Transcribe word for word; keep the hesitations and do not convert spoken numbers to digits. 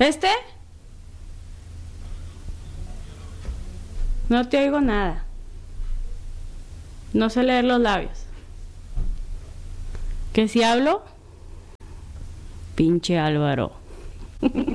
¿Este? No te oigo nada. No sé leer los labios. ¿Que si hablo? Pinche Álvaro.